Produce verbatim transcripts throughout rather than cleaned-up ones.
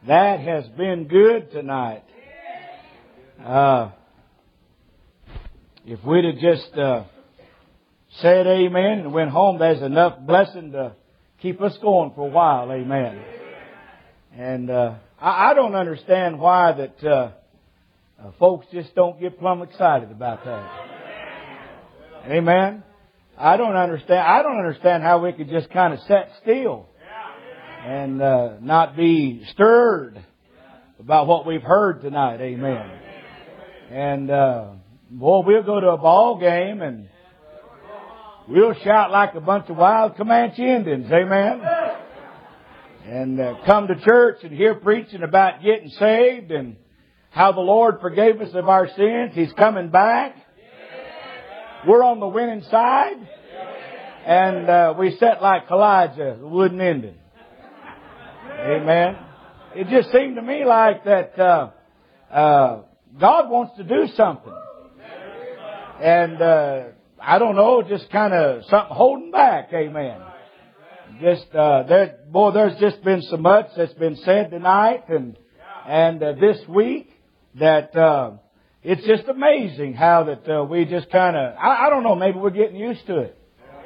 That has been good tonight. Uh, if we'd have just uh, said amen and went home, there's enough blessing to keep us going for a while. Amen. And uh, I, I don't understand why that uh, uh, folks just don't get plumb excited about that. Amen. I don't understand. I don't understand how we could just kind of sit still and uh, not be stirred about what we've heard tonight. Amen. And uh, boy, we'll go to a ball game and we'll shout like a bunch of wild Comanche Indians. Amen. And uh, come to church and hear preaching about getting saved and how the Lord forgave us of our sins. He's coming back. We're on the winning side. And uh, we sit like Elijah, the wooden Indian. Amen. It just seemed to me like that uh, uh, God wants to do something. And uh, I don't know, just kind of something holding back. Amen. Just uh, there, boy, there's just been so much that's been said tonight and and uh, this week that uh, it's just amazing how that uh, we just kind of, I, I don't know, maybe we're getting used to it.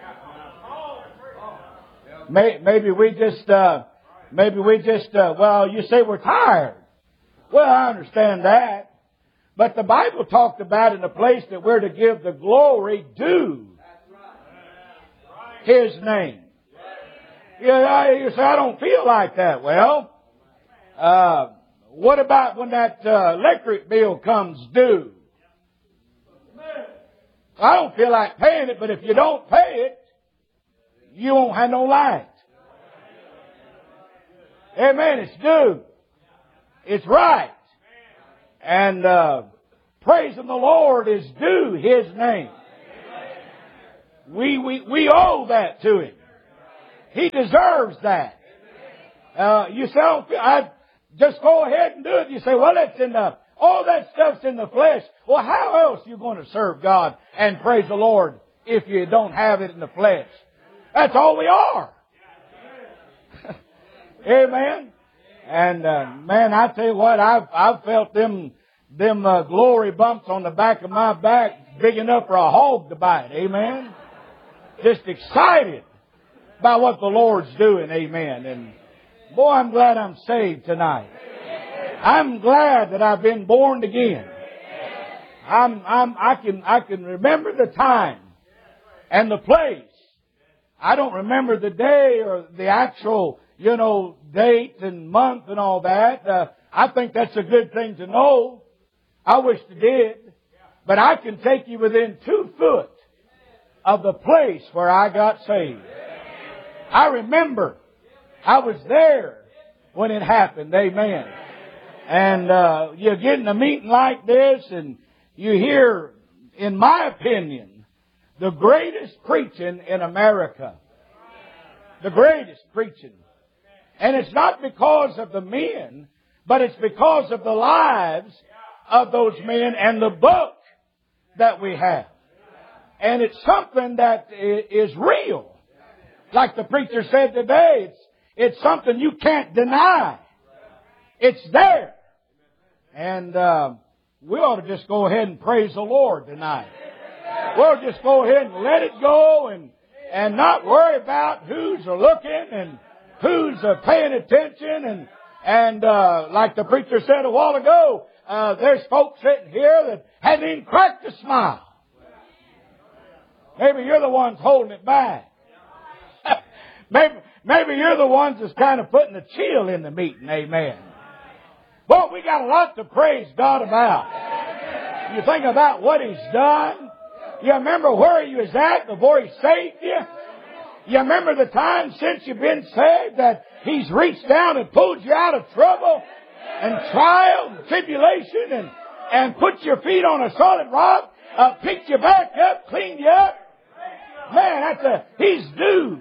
Maybe we just, uh, maybe we just, uh, well, you say we're tired. Well, I understand that. But the Bible talked about in a place that we're to give the glory due His name. Yeah, you say, I don't feel like that. Well, uh, what about when that uh, electric bill comes due? I don't feel like paying it, but if you don't pay it, you won't have no light. Amen. It's due. It's right. And uh, praising the Lord is due His name. We we we owe that to Him. He deserves that. Uh, you say, I, I just go ahead and do it. You say, well, that's in the all that stuff's in the flesh. Well, how else are you going to serve God and praise the Lord if you don't have it in the flesh? That's all we are. Amen. And uh, man, I tell you what, I've I've felt them them uh, glory bumps on the back of my back big enough for a hog to bite. Amen. Just excited by what the Lord's doing. Amen. And boy, I'm glad I'm saved tonight. I'm glad that I've been born again. I'm I'm I can I can remember the time and the place. I don't remember the day or the actual, you know, date and month and all that. Uh, I think that's a good thing to know. I wish I did. But I can take you within two foot of the place where I got saved. I remember. I was there when it happened. Amen. And uh, you get in a meeting like this and you hear, in my opinion, the greatest preaching in America. The greatest preaching. And it's not because of the men, but it's because of the lives of those men and the book that we have. And it's something that is real. Like the preacher said today, it's, it's something you can't deny. It's there. And uh, we ought to just go ahead and praise the Lord tonight. We'll just go ahead and let it go and and not worry about who's looking and who's uh, paying attention. And and uh, like the preacher said a while ago, uh, there's folks sitting here that haven't even cracked a smile. Maybe you're the ones holding it back. maybe maybe you're the ones that's kind of putting a chill in the meeting. Amen. Well, we got a lot to praise God about. You think about what He's done. You remember where you was at before He saved you? You remember the time since you've been saved that He's reached down and pulled you out of trouble and trial and tribulation and, and put your feet on a solid rock, uh, picked you back up, cleaned you up? Man, that's a, He's due.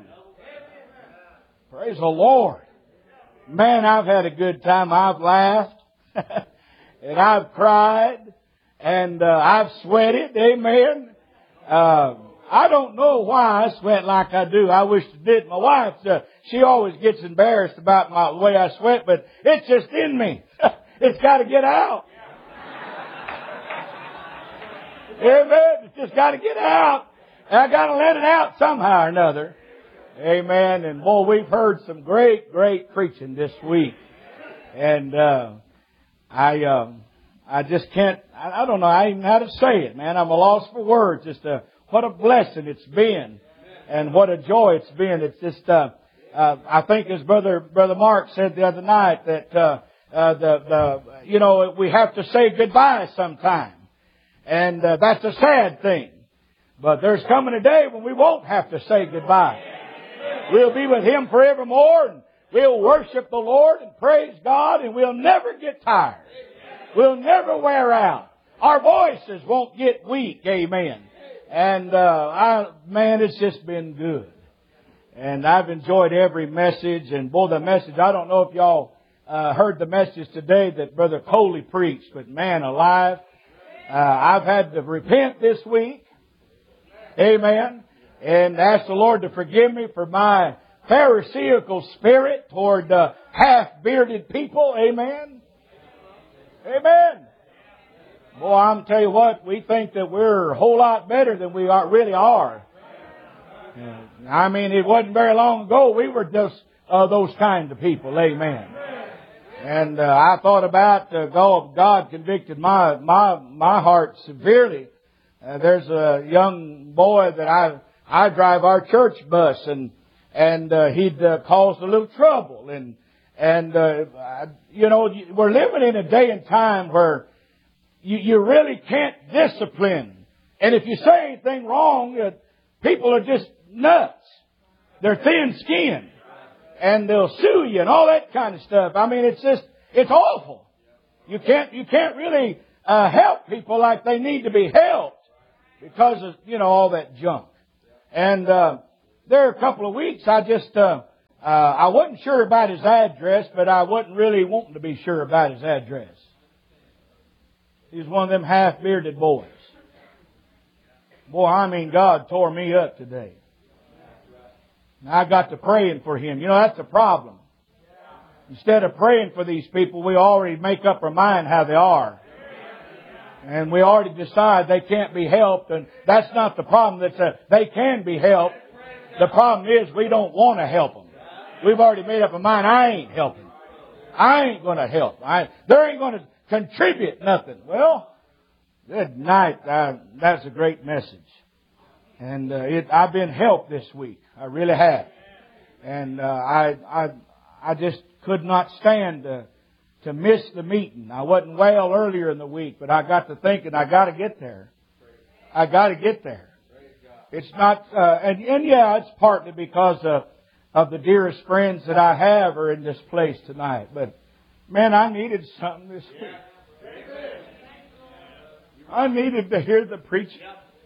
Praise the Lord. Man, I've had a good time. I've laughed and I've cried and uh, I've sweated. Amen. Uh, I don't know why I sweat like I do. I wish I did. My wife uh, she always gets embarrassed about my, the way I sweat, but it's just in me. It's got to get out. Amen. It's just got to get out. And I got to let it out somehow or another. Amen. And boy, we've heard some great, great preaching this week. And, uh, I, um, I just can't, I, I don't know, I even know how to say it, man. I'm a loss for words. Just, uh, what a blessing it's been. And what a joy it's been. It's just, uh, uh, I think as brother, brother Mark said the other night that, uh, uh, the, the, you know, we have to say goodbye sometime. And, uh, that's a sad thing. But there's coming a day when we won't have to say goodbye. We'll be with Him forevermore, and we'll worship the Lord and praise God, and we'll never get tired. We'll never wear out. Our voices won't get weak. Amen. And, uh, I, man, it's just been good. And I've enjoyed every message. And boy, the message, I don't know if y'all, uh, heard the message today that Brother Coley preached, but man alive, uh, I've had to repent this week. Amen. And ask the Lord to forgive me for my pharisaical spirit toward uh, half-bearded people. Amen. Amen. Boy, I'm tell you what, we think that we're a whole lot better than we are, really are. I mean, it wasn't very long ago we were just uh, those kind of people. Amen. And uh, I thought about uh, God, God convicted my my my heart severely. Uh, there's a young boy that I I drive our church bus, and and uh, he'd uh, caused a little trouble, and and uh, I, you know, we're living in a day and time where you you really can't discipline, and if you say anything wrong, uh, people are just nuts. They're thin-skinned, and they'll sue you and all that kind of stuff. I mean, it's just it's awful. You can't you can't really uh, help people like they need to be helped. Because of, you know, all that junk. And, uh, there a couple of weeks, I just, uh, uh, I wasn't sure about his address, but I wasn't really wanting to be sure about his address. He was one of them half-bearded boys. Boy, I mean, God tore me up today. And I got to praying for him. You know, that's the problem. Instead of praying for these people, we already make up our mind how they are. And we already decide they can't be helped, and that's not the problem. That's a, they can be helped. The problem is we don't want to help them. We've already made up our mind, I ain't helping. I ain't going to help. I, they ain't going to contribute nothing. Well, good night. Uh, that's a great message. And uh, it, I've been helped this week. I really have. And uh, I, I, I just could not stand to to miss the meeting. I wasn't well earlier in the week, but I got to thinking, I got to get there. I got to get there. It's not, uh, and, and yeah, it's partly because of, of the dearest friends that I have are in this place tonight. But man, I needed something this week. I needed to hear the preaching.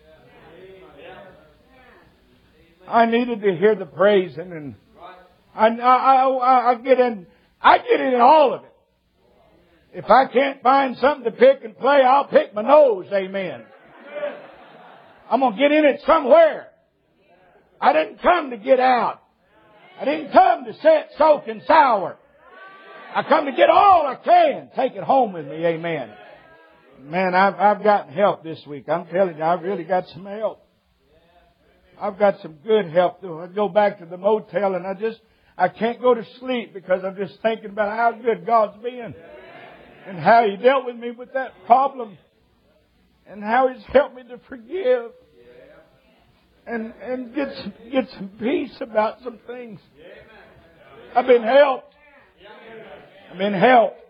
I needed to hear the praising, and I, I, I, I get in, I get in all of it. If I can't find something to pick and play, I'll pick my nose. Amen. I'm going to get in it somewhere. I didn't come to get out. I didn't come to sit, soak, and sour. I come to get all I can. Take it home with me. Amen. Man, I've, I've gotten help this week. I'm telling you, I've really got some help. I've got some good help. I go back to the motel and I just, I can't go to sleep because I'm just thinking about how good God's been. And how He dealt with me with that problem. And how He's helped me to forgive. And, and get some, get some peace about some things. I've been helped. I've been helped.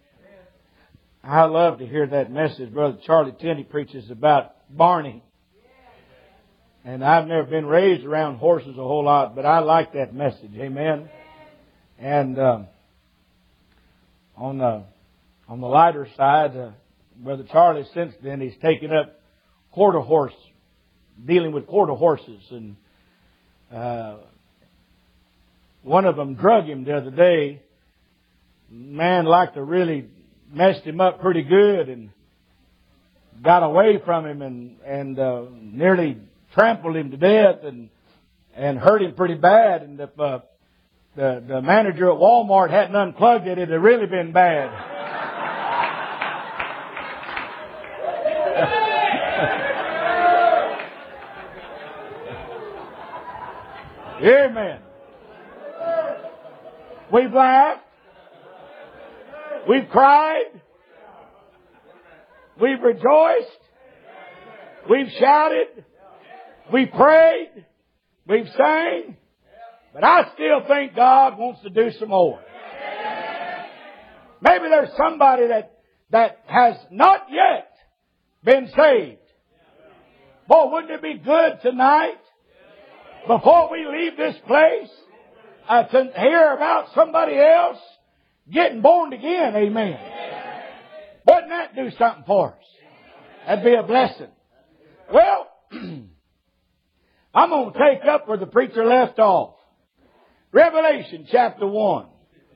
I love to hear that message. Brother Charlie Tenney preaches about Barney. And I've never been raised around horses a whole lot, but I like that message. Amen. And um, on the On the lighter side, uh, Brother Charlie, since then, he's taken up quarter horse, dealing with quarter horses. And uh, one of them drug him the other day. Man like to really messed him up pretty good and got away from him and, and uh, nearly trampled him to death and and hurt him pretty bad. And if, uh, the, the manager at Walmart hadn't unplugged it, it'd have really been bad. Amen. We've laughed. We've cried. We've rejoiced. We've shouted. We've prayed. We've sang. But I still think God wants to do some more. Maybe there's somebody that, that has not yet been saved. Boy, wouldn't it be good tonight, before we leave this place, uh, to hear about somebody else getting born again? Amen. Wouldn't that do something for us? That'd be a blessing. Well, I'm going to take up where the preacher left off. Revelation chapter one.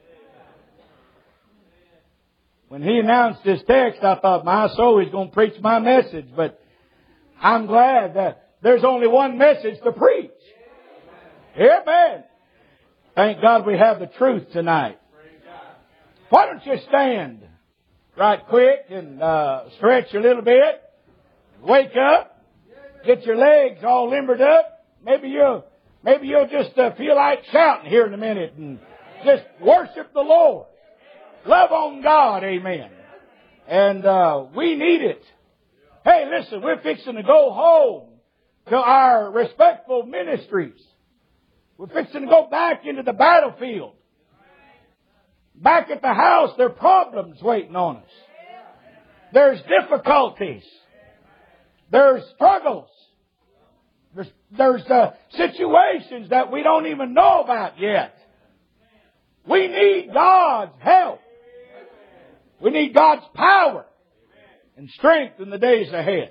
When he announced this text, I thought, my soul, he's going to preach my message. But I'm glad that there's only one message to preach. Amen. Thank God we have the truth tonight. Why don't you stand right quick and uh, stretch a little bit. Wake up. Get your legs all limbered up. Maybe you'll, maybe you'll just uh, feel like shouting here in a minute and just worship the Lord. Love on God. Amen. And uh, we need it. Hey, listen, we're fixing to go home to our respectful ministries. We're fixing to go back into the battlefield. Back at the house, there are problems waiting on us. There's difficulties. There's struggles. There's, there's uh, situations that we don't even know about yet. We need God's help. We need God's power and strength in the days ahead.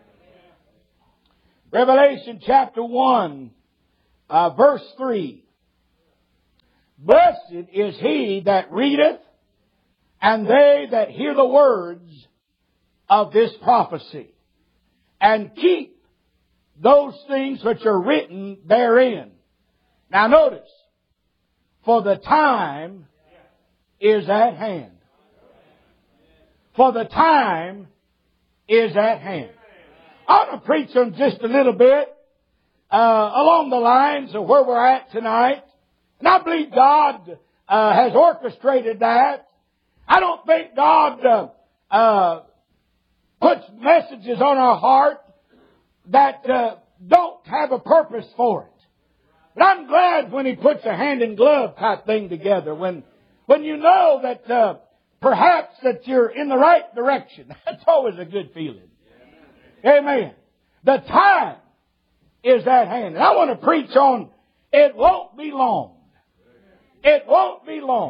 Revelation chapter one, uh, verse three. Blessed is he that readeth, and they that hear the words of this prophecy, and keep those things which are written therein. Now notice, for the time is at hand. For the time is at hand. I want to preach on just a little bit uh, along the lines of where we're at tonight. And I believe God uh, has orchestrated that. I don't think God uh, uh, puts messages on our heart that uh, don't have a purpose for it. But I'm glad when He puts a hand in glove type thing together. When when you know that uh, perhaps that you're in the right direction. That's always a good feeling. Amen. The time is at hand. And I want to preach on it won't be long. It won't be long.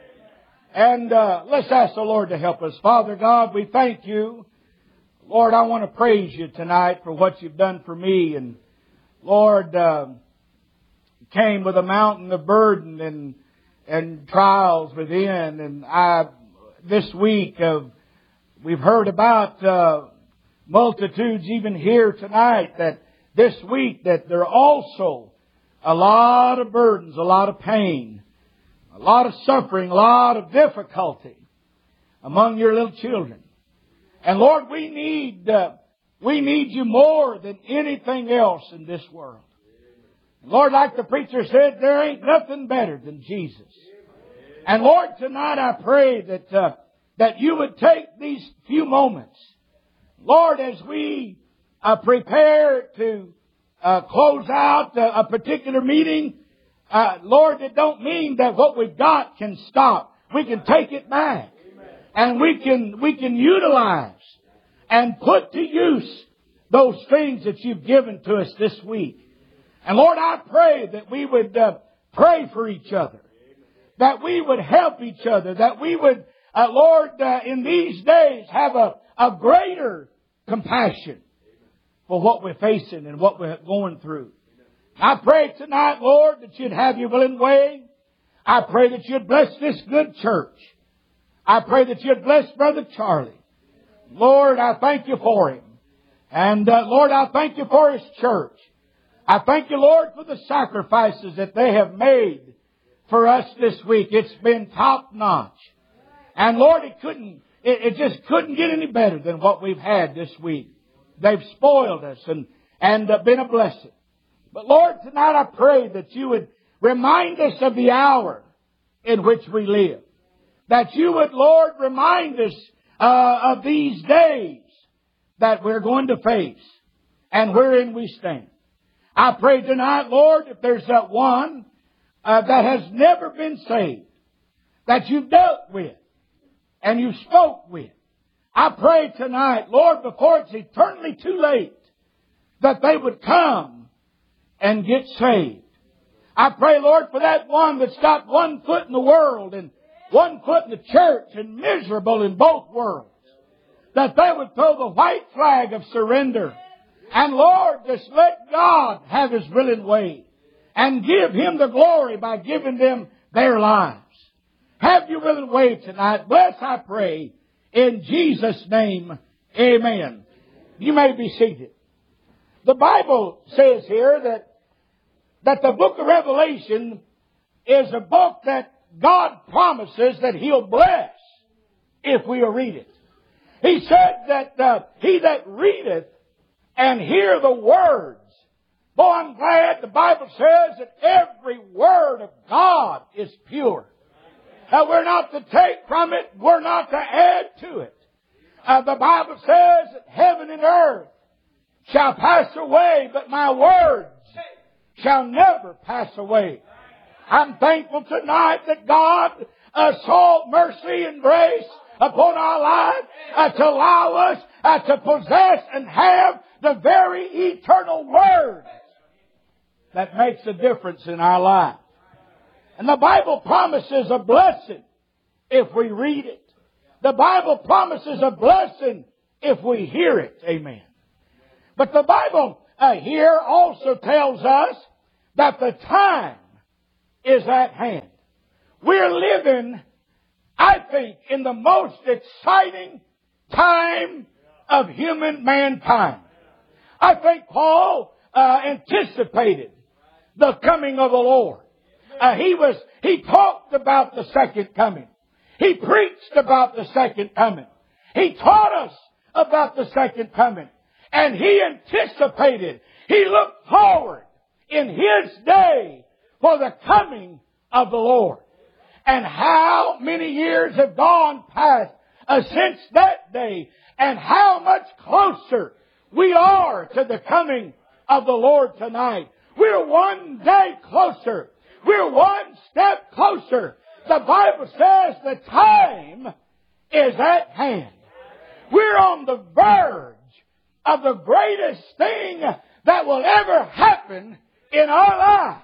And uh, let's ask the Lord to help us. Father God, we thank You. Lord, I want to praise You tonight for what You've done for me. And Lord, uh, came with a mountain of burden and and trials within. And I, this week, uh, we've heard about uh, multitudes even here tonight that this week that there are also a lot of burdens, a lot of pain, a lot of suffering, a lot of difficulty among Your little children. And Lord, we need uh, we need You more than anything else in this world. Lord, like the preacher said, there ain't nothing better than Jesus. And Lord, tonight I pray that uh, that You would take these few moments, Lord, as we uh, prepare to uh, close out uh, a particular meeting. Uh, Lord, it don't mean that what we've got can stop. We can take it back. And we can, we can utilize and put to use those things that You've given to us this week. And Lord, I pray that we would uh, pray for each other. That we would help each other. That we would, uh, Lord, uh, in these days have a, a greater compassion for what we're facing and what we're going through. I pray tonight, Lord, that You'd have Your willing way. I pray that You'd bless this good church. I pray that You'd bless Brother Charlie. Lord, I thank You for him. And uh, Lord, I thank You for his church. I thank You, Lord, for the sacrifices that they have made for us this week. It's been top notch. And Lord, it couldn't, it, it just couldn't get any better than what we've had this week. They've spoiled us and, and uh, been a blessing. But Lord, tonight I pray that you would remind us of the hour in which we live. That you would, Lord, remind us uh, of these days that we're going to face and wherein we stand. I pray tonight, Lord, if there's that one uh, that has never been saved, that you've dealt with and you spoke with, I pray tonight, Lord, before it's eternally too late, that they would come and get saved. I pray, Lord, for that one that's got one foot in the world and one foot in the church and miserable in both worlds, that they would throw the white flag of surrender. And Lord, just let God have His willing way and give Him the glory by giving them their lives. Have your willing way tonight. Bless, I pray, in Jesus' name. Amen. You may be seated. The Bible says here that that the book of Revelation is a book that God promises that He'll bless if we'll read it. He said that uh, he that readeth and hear the words. Boy, I'm glad the Bible says that every word of God is pure. Uh, we're not to take from it. We're not to add to it. Uh, the Bible says that heaven and earth shall pass away, but my words shall never pass away. I'm thankful tonight that God uh, saw mercy and grace upon our lives uh, to allow us uh, to possess and have the very eternal Word that makes a difference in our lives. And the Bible promises a blessing if we read it. The Bible promises a blessing if we hear it. Amen. But the Bible uh, here also tells us that the time is at hand. We're living, I think, in the most exciting time of human mankind. I think Paul uh, anticipated the coming of the Lord. Uh, he was, he talked about the second coming. He preached about the second coming. He taught us about the second coming. And he anticipated, he looked forward in his day for the coming of the Lord. And how many years have gone past uh, since that day, and how much closer we are to the coming of the Lord tonight. We're one day closer. We're one step closer. The Bible says the time is at hand. We're on the verge of the greatest thing that will ever happen in our lives.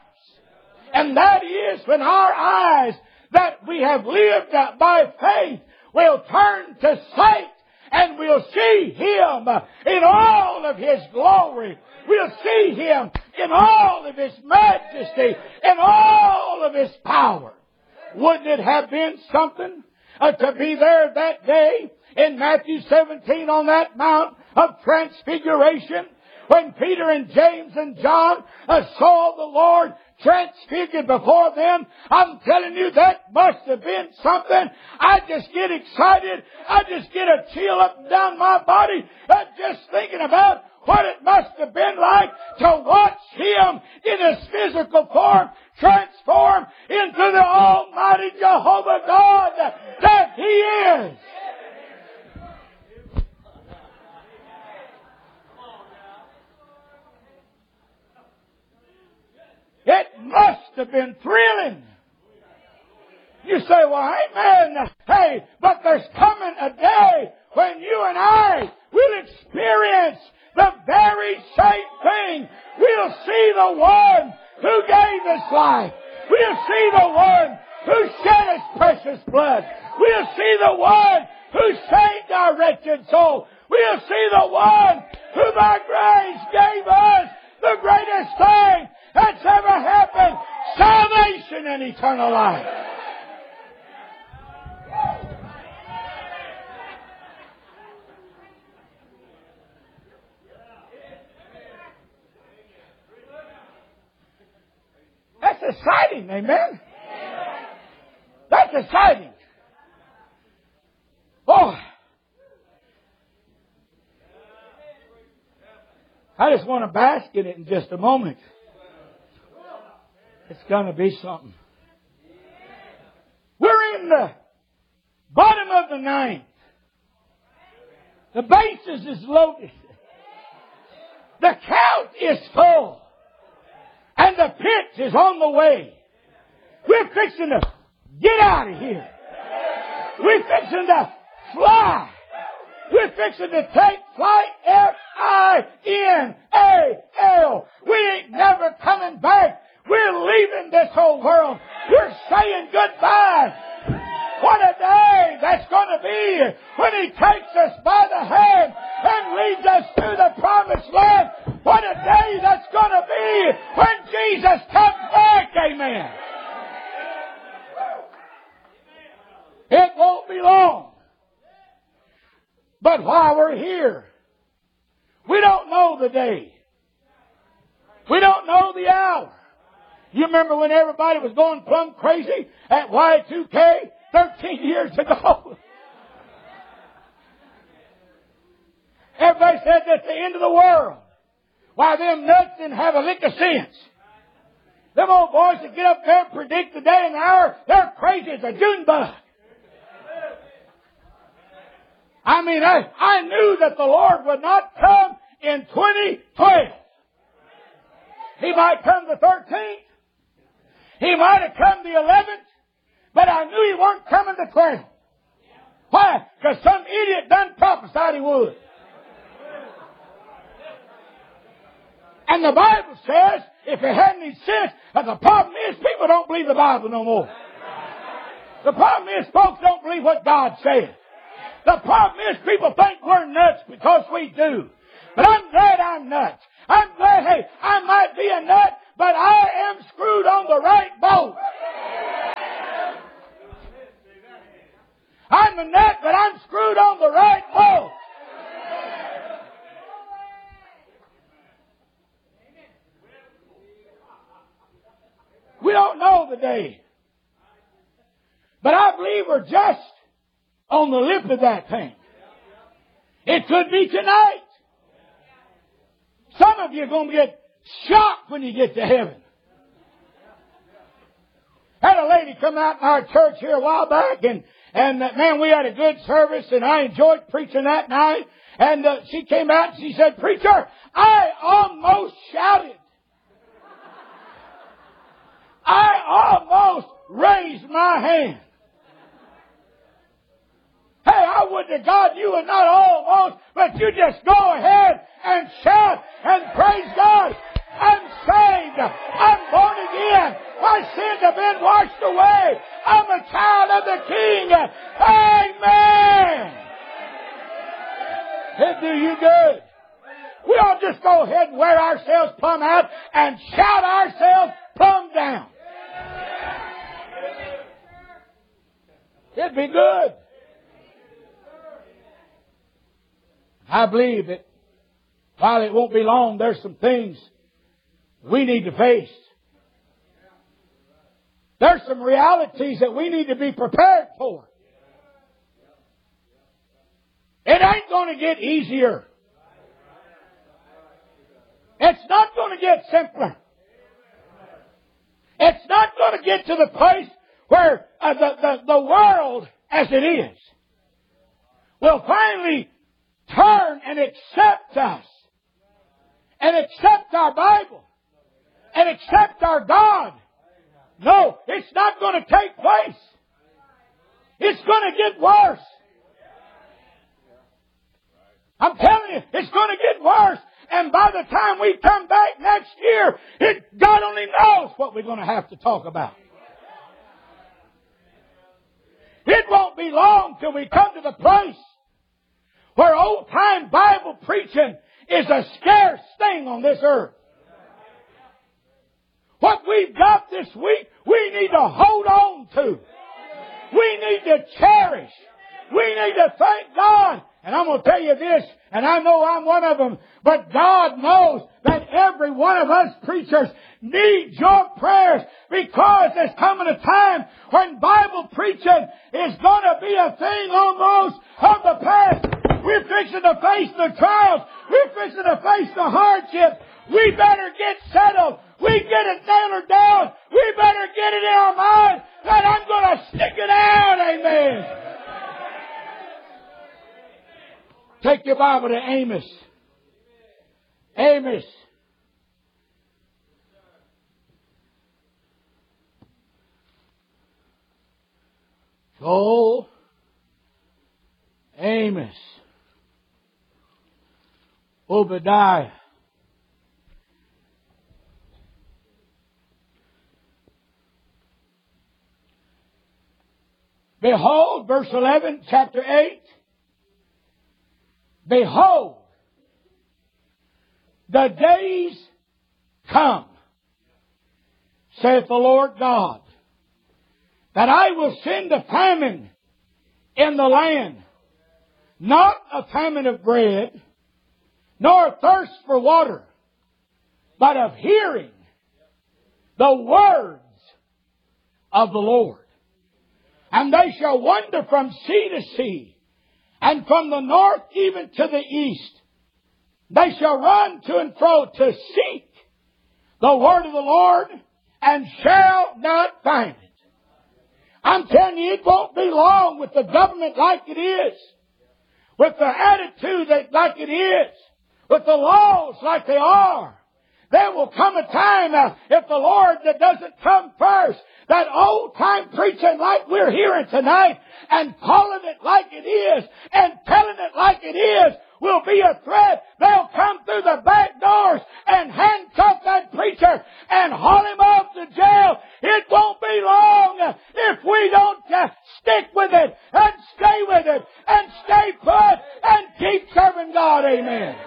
And that is when our eyes that we have lived by faith will turn to sight, and we'll see Him in all of His glory. We'll see Him in all of His majesty, in all of His power. Wouldn't it have been something uh, to be there that day in Matthew seventeen on that Mount of Transfiguration, when Peter and James and John uh, saw the Lord transfigured before them? I'm telling you, that must have been something. I just get excited. I just get a chill up and down my body uh, just thinking about what it must have been like to watch Him in His physical form transform into the Almighty Jehovah God that He is. It must have been thrilling. You say, well, amen. Hey, but there's coming a day when you and I will experience the very same thing. We'll see the one who gave His life. We'll see the one who shed His precious blood. We'll see the one who saved our wretched soul. We'll see the one who by grace gave us the greatest thing that's ever happened, salvation and eternal life. That's exciting, amen? That's exciting. Oh, I just want to bask in it in just a moment. It's going to be something. We're in the bottom of the ninth. The bases is loaded. The count is full. And the pitch is on the way. We're fixing to get out of here. We're fixing to fly. We're fixing to take flight. F I N A L. We ain't never coming back. We're leaving this whole world. We're saying goodbye. What a day that's going to be when He takes us by the hand and leads us to the promised land. What a day that's going to be when Jesus comes back. Amen. It won't be long. But while we're here, we don't know the day. We don't know the hour. You remember when everybody was going plumb crazy at Y two K thirteen years ago? Everybody said that's the end of the world. Why, them nuts didn't have a lick of sense. Them old boys that get up there and predict the day and the hour, they're crazy as a June bug. I mean, I, I knew that the Lord would not come in twenty twelve. He might come the thirteenth. He might have come the eleventh. But I knew He weren't coming the twelfth. Why? Because some idiot done prophesied He would. And the Bible says, if it hadn't any sense, that the problem is people don't believe the Bible no more. The problem is folks don't believe what God said. The problem is people think we're nuts because we do. But I'm glad I'm nuts. I'm glad, hey, I might be a nut, but I am screwed on the right boat. I'm a nut, but I'm screwed on the right boat. We don't know the day. But I believe we're just on the lip of that thing. It could be tonight. Some of you are going to get shocked when you get to heaven. Had a lady come out in our church here a while back, and and uh, man, we had a good service, and I enjoyed preaching that night. And uh, she came out and she said, "Preacher, I almost shouted. I almost raised my hand." Hey, I would to God you would not almost, but you just go ahead and shout and praise God. I'm saved. I'm born again. My sins have been washed away. I'm a child of the King. Amen. It'll do you good. We ought to just go ahead and wear ourselves plumb out and shout ourselves plumb down. It'd be good. I believe that while it won't be long, there's some things we need to face. There's some realities that we need to be prepared for. It ain't going to get easier. It's not going to get simpler. It's not going to get to the place where uh, the, the, the world as it is will finally turn and accept us and accept our Bible and accept our God. No, it's not going to take place. It's going to get worse. I'm telling you, it's going to get worse. And by the time we come back next year, it, God only knows what we're going to have to talk about. It won't be long till we come to the place where old-time Bible preaching is a scarce thing on this earth. What we've got this week, we need to hold on to. We need to cherish. We need to thank God. And I'm I'm going to tell you this, and I know I'm one of them, but God knows that every one of us preachers needs your prayers, because there's coming a time when Bible preaching is going to be a thing almost of the past. We're fixing to face the trials. We're fixing to face the hardships. We better get settled. We get it nailed down. We better get it in our mind that I'm going to stick it out. Amen. Take your Bible to Amos. Amos. Joel. Amos. Obadiah. Behold, verse eleven, chapter eight. Behold, the days come, saith the Lord God, that I will send a famine in the land, not a famine of bread, nor a thirst for water, but of hearing the words of the Lord. And they shall wander from sea to sea, and from the north even to the east. They shall run to and fro to seek the word of the Lord, and shall not find it. I'm telling you, it won't be long with the government like it is, with the attitude that like it is, with the laws like they are. There will come a time, uh, if the Lord that doesn't come first, that old-time preaching like we're hearing tonight, and calling it like it is, and telling it like it is, will be a threat. They'll come through the back doors and handcuff that preacher and haul him off to jail. It won't be long if we don't uh, stick with it, and stay with it, and stay put, and keep serving God. Amen.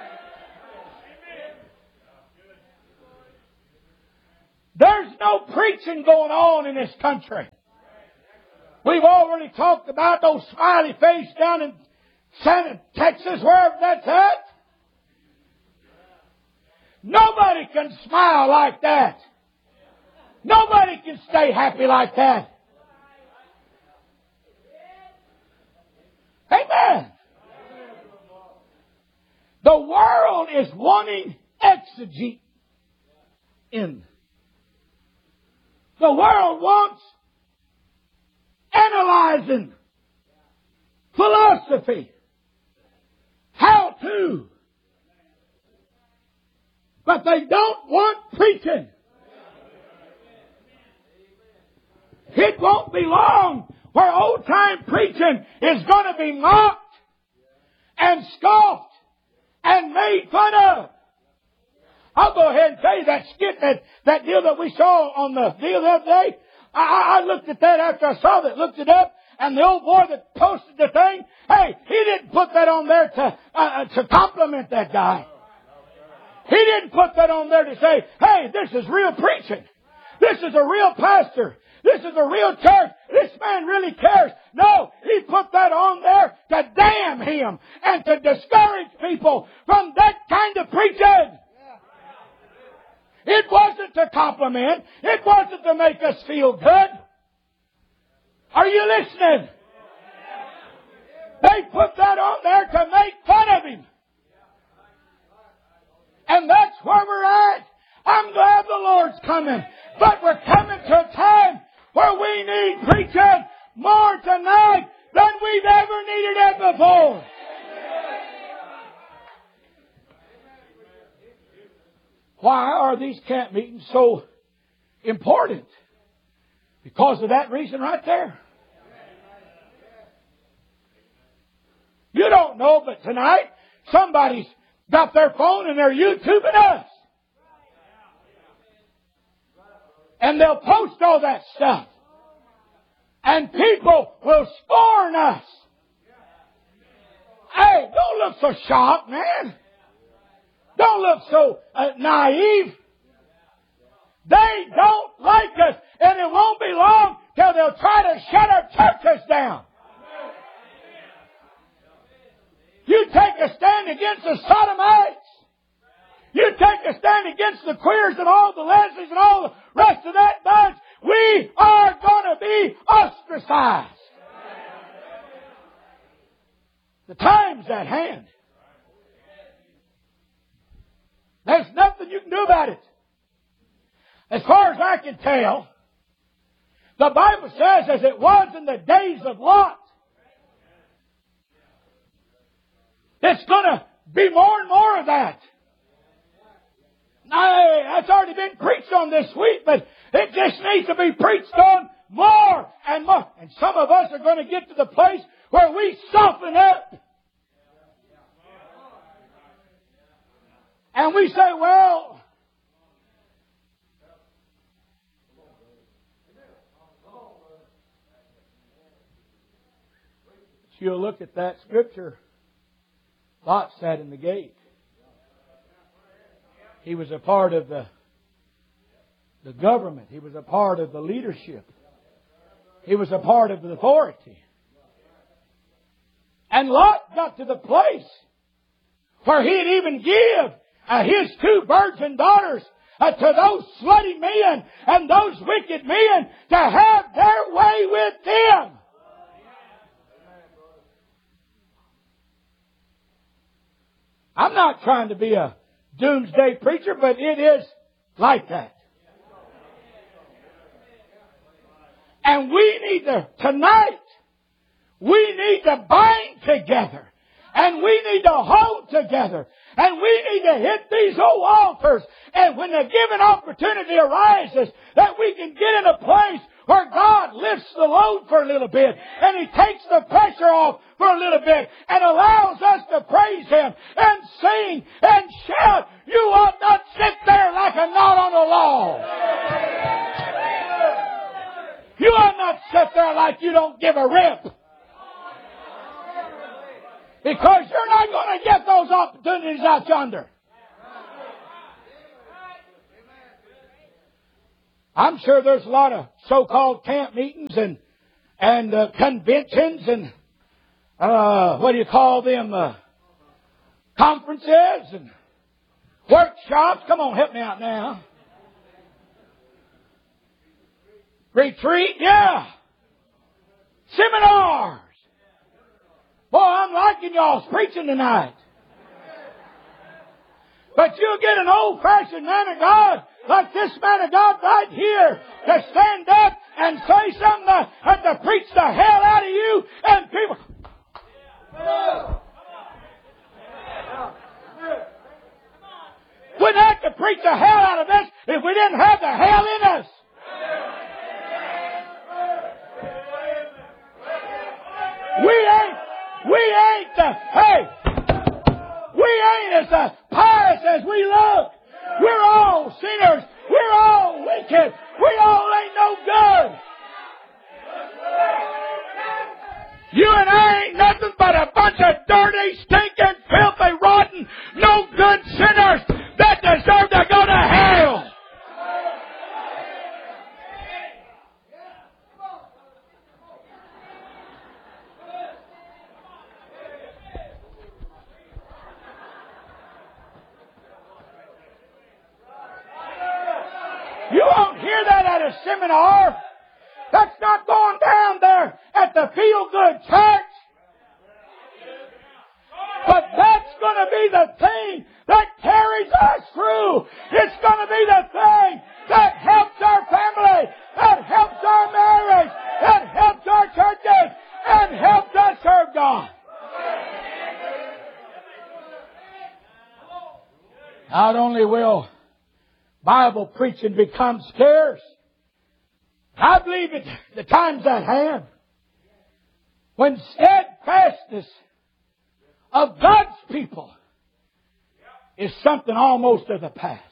There's no preaching going on in this country. We've already talked about those smiley faces down in Santa, Texas, wherever that's at. Nobody can smile like that. Nobody can stay happy like that. Amen. The world is wanting exegete in. The world wants analyzing, philosophy, how to. But they don't want preaching. It won't be long where old-time preaching is going to be mocked and scoffed and made fun of. I'll go ahead and tell you that skit, that, that deal that we saw on the deal the other day. I, I looked at that after I saw that, looked it up, and the old boy that posted the thing, hey, he didn't put that on there to, uh, to compliment that guy. He didn't put that on there to say, hey, this is real preaching. This is a real pastor. This is a real church. This man really cares. No, he put that on there to damn him and to discourage people from that kind of preaching. It wasn't to compliment. It wasn't to make us feel good. Are you listening? They put that on there to make fun of him. And that's where we're at. I'm glad the Lord's coming. But we're coming to a time where we need preaching more tonight than we've ever needed it before. Why are these camp meetings so important? Because of that reason right there. You don't know, but tonight somebody's got their phone and they're YouTubing us. And they'll post all that stuff. And people will scorn us. Hey, don't look so shocked, man. Don't look so uh, naive. They don't like us. And it won't be long till they'll try to shut our churches down. You take a stand against the Sodomites. You take a stand against the queers and all the Leslies and all the rest of that bunch. We are going to be ostracized. The time's at hand. There's nothing you can do about it. As far as I can tell, the Bible says, as it was in the days of Lot, it's going to be more and more of that. Now, that's already been preached on this week, but it just needs to be preached on more and more. And some of us are going to get to the place where we soften up. And we say, well, if you look at that scripture, Lot sat in the gate. He was a part of the, the government. He was a part of the leadership. He was a part of the authority. And Lot got to the place where he'd even give uh, his two virgin daughters uh, to those slutty men and those wicked men to have their way with them. I'm not trying to be a doomsday preacher, but it is like that. And we need to, tonight, we need to bind together. And we need to hold together. And we need to hit these old altars. And when the given opportunity arises, that we can get in a place where God lifts the load for a little bit. And He takes the pressure off for a little bit. And allows us to praise Him and sing and shout. You ought not sit there like a knot on a log. You ought not sit there like you don't give a rip. Because you're not going to get those opportunities out yonder. I'm sure there's a lot of so-called camp meetings and and uh, conventions and uh, what do you call them? Uh, conferences and workshops. Come on, help me out now. Retreat, yeah. Seminars. Boy, I'm liking y'all's preaching tonight. But you'll get an old-fashioned man of God like this man of God right here to stand up and say something that, that to preach the hell out of you and people. We'd have to preach the hell out of this if we didn't have the hell in us. We ain't, we ain't, uh, hey, we ain't as uh, pious as we look. We're all sinners. We're all wicked. We all ain't no good. You and I ain't nothing but a bunch of dirty, stinking, filthy, rotten, no good sinners that deserve to go to hell. You won't hear that at a seminar. That's not going down there at the feel-good church. But that's going to be the thing that carries us through. It's going to be the thing that helps our family, that helps our marriage, that helps our churches, and helps us serve God. Not only will Bible preaching become scarce, I believe it, the time's at hand when steadfastness of God's people is something almost of the past.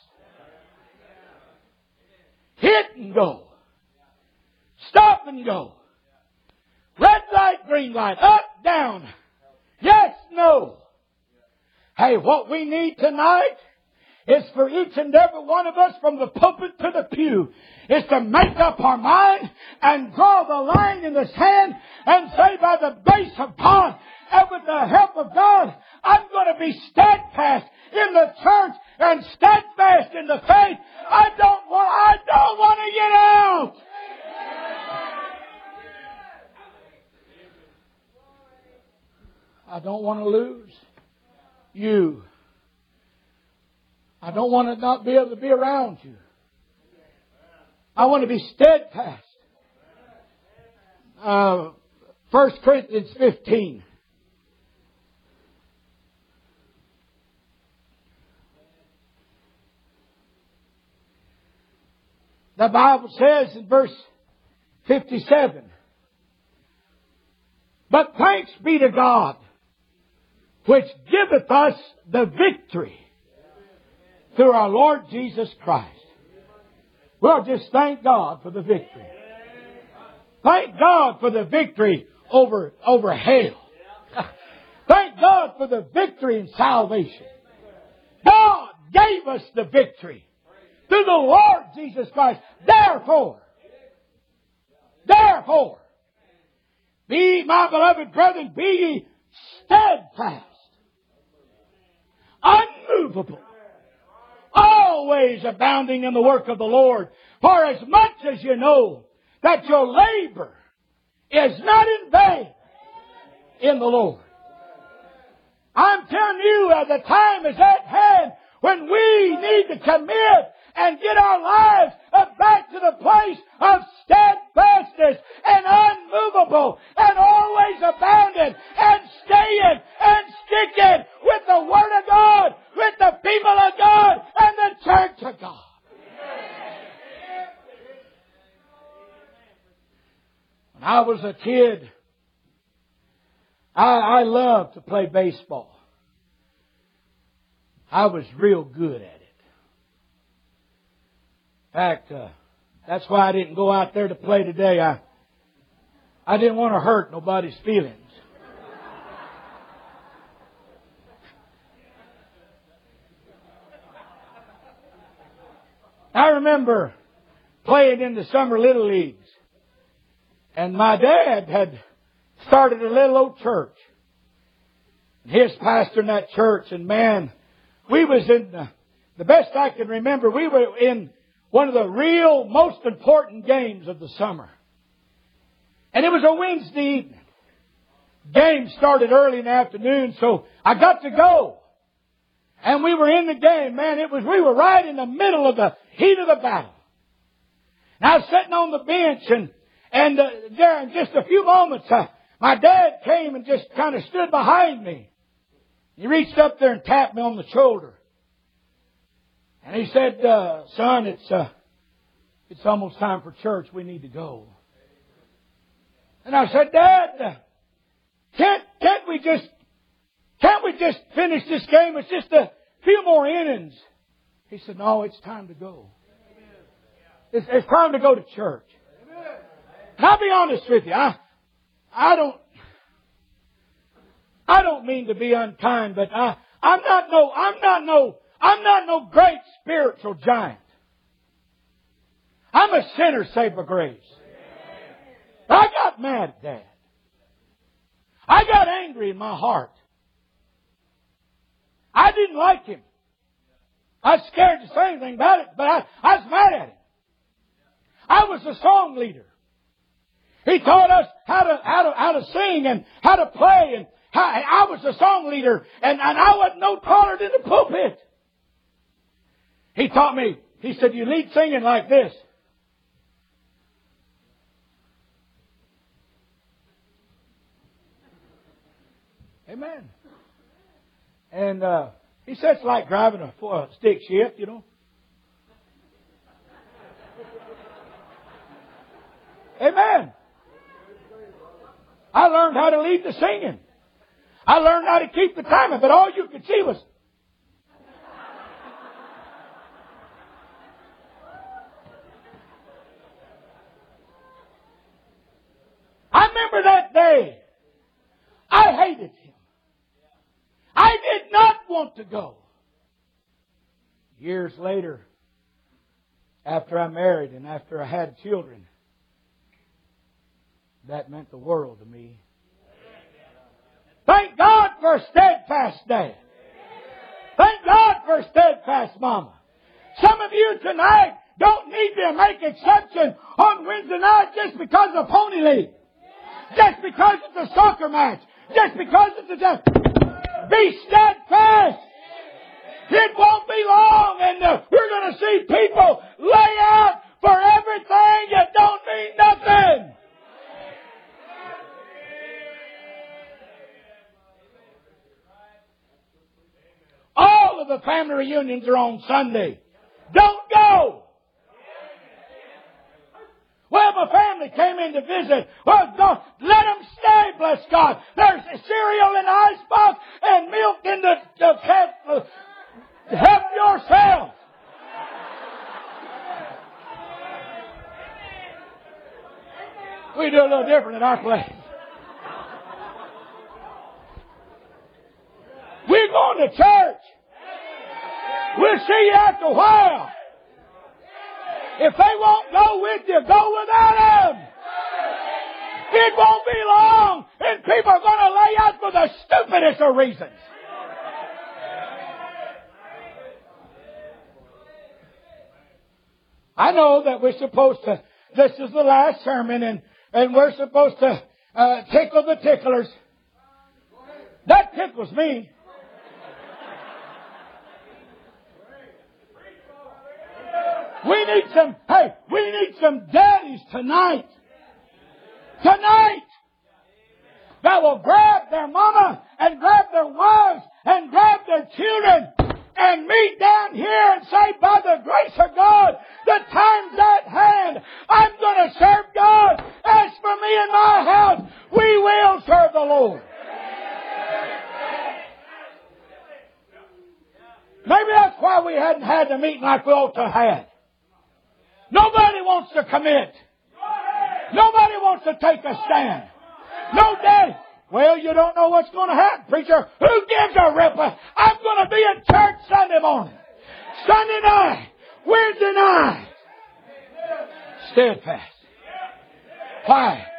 Hit and go. Stop and go. Red light, green light. Up, down. Yes, no. Hey, what we need tonight is for each and every one of us from the pulpit to the pew is to make up our mind and draw the line in the sand and say by the grace of God and with the help of God I'm going to be steadfast in the church and steadfast in the faith. I don't want, I don't want to get out. I don't want to lose you. I don't want to not be able to be around you. I want to be steadfast. Uh, First Corinthians fifteen. The Bible says in verse fifty-seven, but thanks be to God, which giveth us the victory through our Lord Jesus Christ. Well, just thank God for the victory. Thank God for the victory over, over hell. Thank God for the victory in salvation. God gave us the victory through the Lord Jesus Christ. Therefore, therefore, be, my beloved brethren, be ye steadfast, unmovable, always abounding in the work of the Lord, for as much as you know that your labor is not in vain in the Lord. I'm telling you, uh, the time is at hand when we need to commit and get our lives uh, back to the place of steadfastness and unmovable and always abounding and staying and sticking with the Word of God, with the people of God and the church of God. When I was a kid, I, I loved to play baseball. I was real good at it. In fact, uh, that's why I didn't go out there to play today. I, I didn't want to hurt nobody's feelings. I remember playing in the summer little leagues. And my dad had started a little old church. His pastor in that church. And man, we was in, the, the best I can remember, we were in one of the real most important games of the summer. And it was a Wednesday evening. Game started early in the afternoon, so I got to go. And we were in the game, man. It was, we were right in the middle of the heat of the battle. And I was sitting on the bench, and And uh, there in just a few moments, uh, my dad came and just kind of stood behind me. He reached up there and tapped me on the shoulder. And he said, uh, son, it's uh, it's almost time for church. We need to go. And I said, Dad, uh, can't can't we just can't we just finish this game? It's just a few more innings. He said, no, it's time to go. It's, it's time to go to church. And I'll be honest with you, I, I don't, I don't mean to be unkind, but I, I'm not no, I'm not no, I'm not no great spiritual giant. I'm a sinner saved by grace. But I got mad at Dad. I got angry in my heart. I didn't like him. I was scared to say anything about it, but I, I was mad at him. I was the song leader. He taught us how to, how to, how to sing and how to play, and how, I was the song leader, and, and I wasn't no taller than the pulpit. He taught me, he said, you lead singing like this. Amen. And, uh, he said it's like driving a, a stick shift, you know. Amen. I learned how to lead the singing. I learned how to keep the timing, but all you could see was... I remember that day. I hated him. I did not want to go. Years later, after I married and after I had children, that meant the world to me. Thank God for steadfast steadfast dad. Thank God for a steadfast mama. Some of you tonight don't need to make exception on Wednesday night just because of Pony League. Just because it's a soccer match. Just because it's a... Just be steadfast. It won't be long and uh, we're going to see people lay out for everything that don't mean nothing. All of the family reunions are on Sunday. Don't go. Well, my family came in to visit. Well, don't, let them stay, bless God. There's cereal in the icebox and milk in the, the cat. Uh, help yourself. We do a little different in our place. We're going to church. We'll see you after a while. If they won't go with you, go without them. It won't be long, and people are going to lay out for the stupidest of reasons. I know that we're supposed to, this is the last sermon, and, and we're supposed to uh, tickle the ticklers. That tickles me. We need some, hey, we need some daddies tonight. Tonight. That will grab their mama and grab their wives and grab their children and meet down here and say, by the grace of God, the time's at hand. I'm going to serve God. As for me and my house, we will serve the Lord. Maybe that's why we hadn't had the meeting like we ought to have had. Nobody wants to commit. Nobody wants to take a stand. No daddy. Well, you don't know what's going to happen, preacher. Who gives a rip? I'm going to be in church Sunday morning. Sunday night. Wednesday night. Steadfast. Why?